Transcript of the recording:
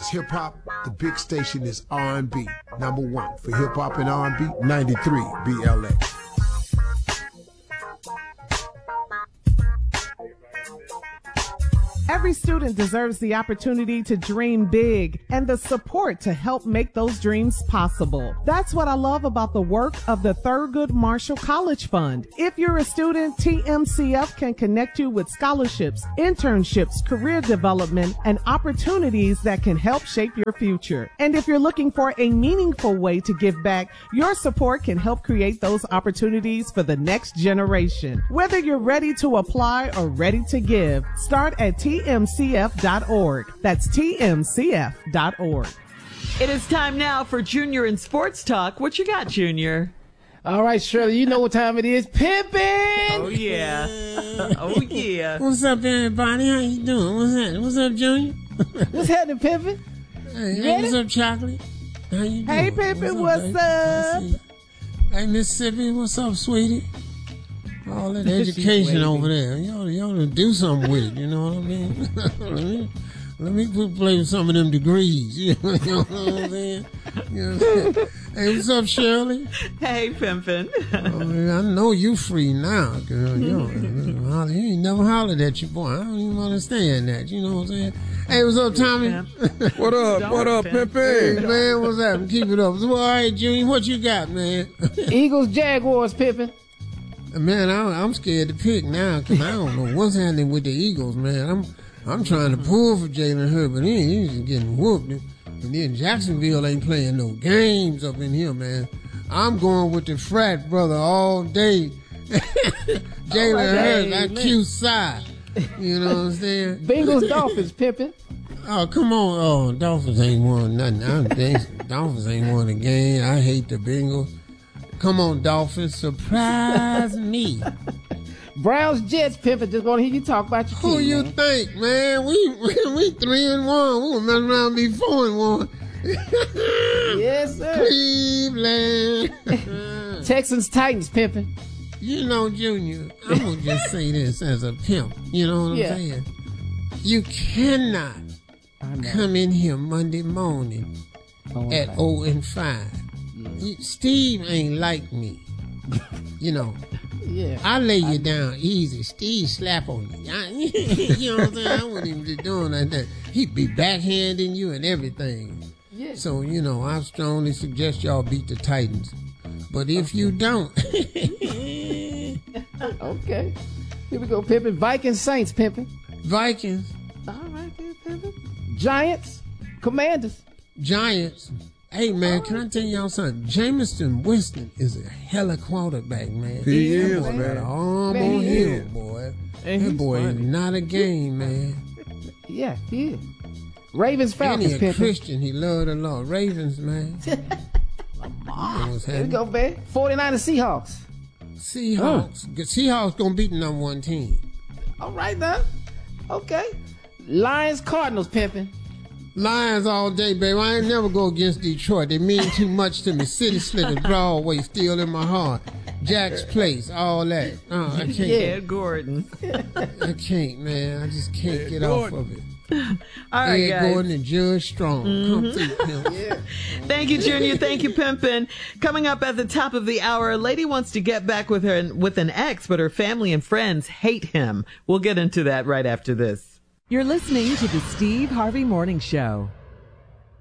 is hip hop, the big station is R&B. Number one for hip hop and R&B, 93 BLA. Every student deserves the opportunity to dream big and the support to help make those dreams possible. That's what I love about the work of the Thurgood Marshall College Fund. If you're a student, TMCF can connect you with scholarships, internships, career development, and opportunities that can help shape your future. And if you're looking for a meaningful way to give back, your support can help create those opportunities for the next generation. Whether you're ready to apply or ready to give, start at TMCF.org. That's TMCF.org. It is time now for Junior in Sports Talk. What you got, Junior? All right, Shirley, you know what time it is. Pimpin'! Oh, yeah. Oh, yeah. What's up, everybody? How you doing? What's happening? What's up, Junior? What's happening, Pimpin'? Hey, what's up, Chocolate? How you doing? Hey, Pimpin', what's up? Hey, Mississippi, what's up, sweetie? All that education over there. You ought to do something with it, you know what I mean? Let me play with some of them degrees. You know what I'm saying? You know what I'm saying? Hey, what's up, Shirley? Hey, Pimpin'. I know you free now, girl. You ain't never hollered at your boy. I don't even understand that. You know what I'm saying? Hey, what's up, Tommy? What up? What up, Pimpin'? Hey, man, what's happening? Keep it up. So, all right, Junior, what you got, man? Eagles, Jaguars, Pimpin'. Man, I'm scared to pick now because I don't know what's happening with the Eagles, man. I'm trying to pull for Jalen Hurts, but he's just getting whooped. And then Jacksonville ain't playing no games up in here, man. I'm going with the frat brother all day. Jalen Hurts, IQ side. You know what I'm saying? Bengals, Dolphins, Pimpin'. Oh, come on. Oh, Dolphins ain't won nothing. Dolphins ain't won a game. I hate the Bengals. Come on, Dolphins, surprise me. Browns, Jets, Pimpin'. Just want to hear you talk about your team. Who you think, man? We 3-1. We gonna mess around and be 4-1. Yes, sir. Cleveland. Texans, Titans, Pimpin'. You know, Junior, I'm gonna just say this as a pimp. You know what I'm saying? You cannot come in here Monday morning at 0-5. Steve ain't like me. You know. Yeah. I lay you down easy. Steve slap on you. You know what I'm saying? I wouldn't even be doing like that. He'd be backhanding you and everything. Yeah. So, you know, I strongly suggest y'all beat the Titans. But if you don't. Okay. Here we go, Pimpin'. Vikings, Saints, Pimpin'. Vikings. All right, Pimpin'. Giants, Commanders. Giants. Hey, man, can I tell y'all something? Jameson Winston is a hella quarterback, man. He is, man. man. Got an arm on him, boy. That boy is not a game, man. Yeah, he is. Ravens, Falcons, Pimpin'. He a Christian. He love the Lord. Ravens, man. Here we go, man. 49ers, Seahawks. Seahawks gonna beat the number one team. All right, now. Okay. Lions, Cardinals, Pimpin'. Lions all day, baby. I ain't never go against Detroit. They mean too much to me. City Slickers, Broadway, still in my heart. Jack's Place, all that. I can't. Yeah, Gordon. I can't, man. I just can't get off of it. All right, Ed guys. Gordon and Judge Strong. Come through, pimp. Yeah. Thank you, Junior. Thank you, Pimpin'. Coming up at the top of the hour, a lady wants to get back with an ex, but her family and friends hate him. We'll get into that right after this. You're listening to the Steve Harvey Morning Show.